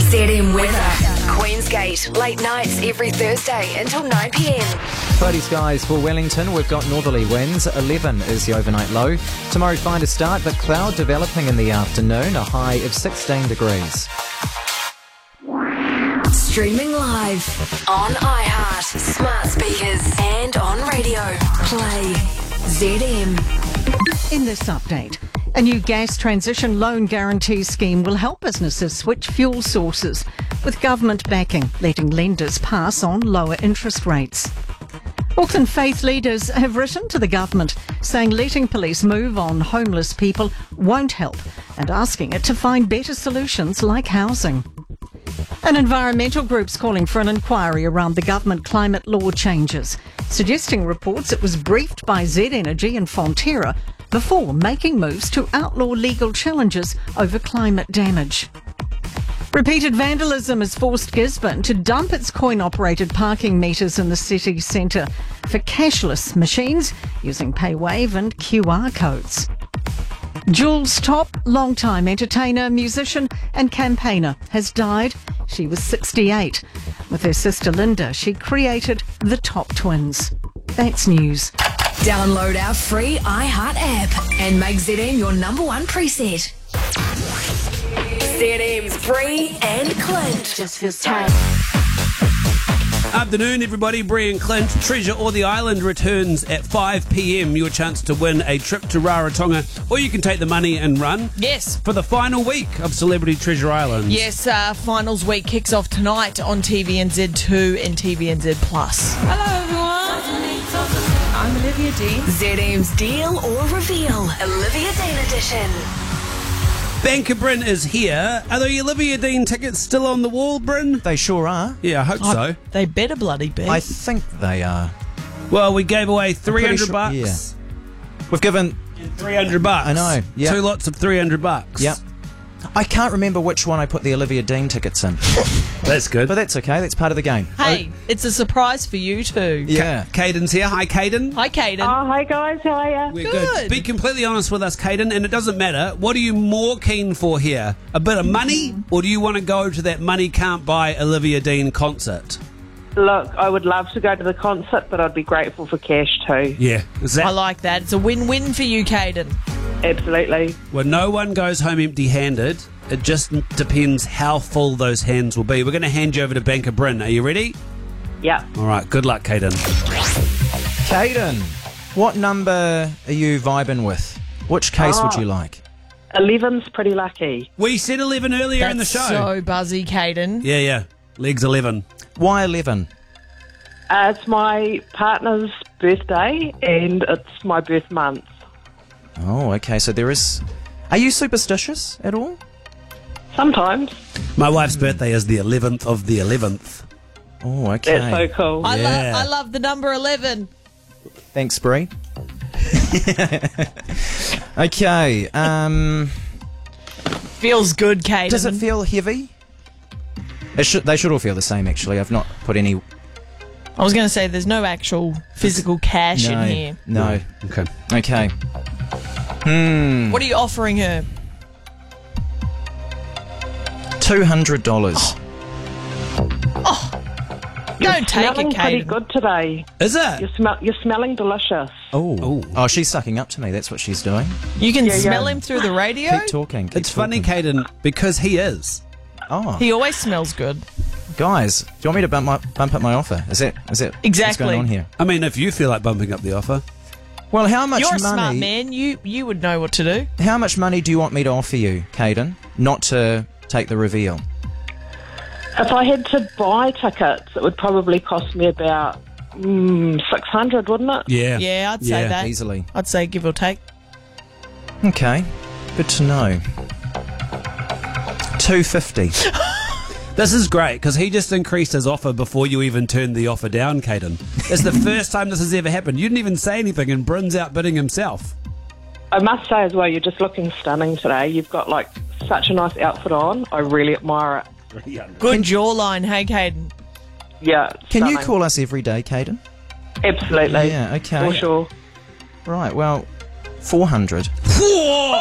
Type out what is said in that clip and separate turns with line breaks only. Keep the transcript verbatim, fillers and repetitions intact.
Z M weather. Queensgate, late nights every Thursday until nine p.m.
Cloudy skies for Wellington. We've got northerly winds. eleven is the overnight low. Tomorrow fine to start, but cloud developing in the afternoon. A high of sixteen degrees.
Streaming live on iHeart, smart speakers, and on radio. Play Z M.
In this update, a new gas transition loan guarantee scheme will help businesses switch fuel sources, with government backing, letting lenders pass on lower interest rates. Auckland faith leaders have written to the government saying letting police move on homeless people won't help and asking it to find better solutions like housing. And environmental groups calling for an inquiry around the government climate law changes, suggesting reports it was briefed by Z Energy and Fonterra before making moves to outlaw legal challenges over climate damage. Repeated vandalism has forced Gisborne to dump its coin-operated parking meters in the city centre for cashless machines using PayWave and Q R codes. Jules Top, long-time entertainer, musician and campaigner, has died. She was sixty-eight. With her sister Linda, she created the Top Twins. That's news.
Download our free iHeart app and make Z M your number one preset. Z M's Bree and Clint. Just feels tight.
Afternoon, everybody. Bree and Clint. Treasure or the Island returns at five p.m. Your chance to win a trip to Rarotonga, or you can take the money and run.
Yes.
For the final week of Celebrity Treasure Island.
Yes, uh, finals week kicks off tonight on T V N Z two and T V N Z plus.
Hello, everyone. I'm Olivia Dean.
Z M's Deal or Reveal, Olivia Dean edition.
Banker Bryn is here. Are the Olivia Dean tickets still on the wall, Bryn?
They sure are.
Yeah, I hope
Oh,
so.
They better bloody be.
I think they are.
Well, we gave away three hundred
sure-
bucks.
yeah. We've given...
And three hundred bucks.
I know, yeah.
Two lots of three hundred bucks.
Yep. I can't remember which one I put the Olivia Dean tickets in.
That's good.
But that's okay. That's part of the game.
hey, it's a surprise for you too.
Yeah.
Caden's here. Hi, Caden.
Hi, Caden.
Oh, hi guys, how are you?
We're
Good.
Be completely honest with us, Caden, and it doesn't matter. What are you more keen for here? A bit of money, or do you want to go to that Money Can't Buy Olivia Dean concert?
Look, I would love to go to the concert, but I'd be grateful for cash too.
Yeah. Is that...
I like that. It's a win-win for you, Caden.
Absolutely.
Well, no one goes home empty-handed. It just depends how full those hands will be. We're going to hand you over to Banker Bryn. Are you ready?
Yeah.
All right. Good luck, Caden.
Caden, what number are you vibing with? Which case would
Oh.
you like?
eleven's pretty lucky.
We said eleven earlier
That's
in the show.
so buzzy, Caden.
Yeah, yeah. Legs eleven.
Why eleven?
Uh, it's my partner's birthday and it's my birth month.
Oh, okay. So there is... Are you superstitious at all?
Sometimes.
My wife's birthday is the eleventh of the eleventh.
Oh, okay.
That's so cool.
I,
Yeah.
love, I love the number eleven.
Thanks, Bree. Okay. Um,
Feels good, Caden.
does it feel heavy? It should, they should all feel the same, actually. I've not put any...
I was going to say there's no actual physical cash
no,
in here.
No.
Okay.
Okay. Hmm.
What are you offering her?
two hundred dollars.
Don't take it,
Smelling pretty
Caden.
good today.
Is it?
You're, smell- you're smelling delicious.
Oh.
Ooh.
Oh, she's sucking up to me. That's what she's doing.
You can
Yeah, yeah.
smell him through the radio.
Keep talking. Keep
It's funny,
talking.
Caden, because he is.
Oh,
He always smells good.
guys, do you want me to bump, my, bump up my offer? Is that is that
Exactly.
what's going on here?
I mean, if you feel like bumping up the offer.
Well, how much
You're a
money?
smart man. You you would know what to do.
How much money do you want me to offer you, Caden? Not to take the reveal.
If I had to buy tickets, it would probably cost me about mm, six hundred, wouldn't it?
Yeah.
Yeah, I'd say
Yeah.
that.
Easily.
I'd say give or take.
Okay, good to know. Two fifty.
This is great because he just increased his offer before you even turned the offer down, Caden. It's the first time this has ever happened. You didn't even say anything and Bryn's outbidding himself.
I must say as well, you're just looking stunning today. You've got like such a nice outfit on. I really admire it.
Good jawline, hey, Caden.
Yeah.
Can you
stunning.
call us every day, Caden?
Absolutely.
Yeah, okay.
For sure.
Right, well, four hundred.